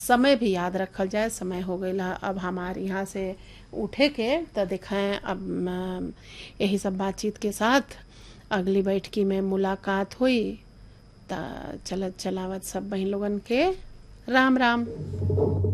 समय भी याद रखल जाए। समय हो गई अब हमारे यहाँ से उठे के, तो दिखाएं अब यही सब बातचीत के साथ अगली बैठकी में मुलाकात हुई। त चलत चलावत सब बहन लोगन के राम राम।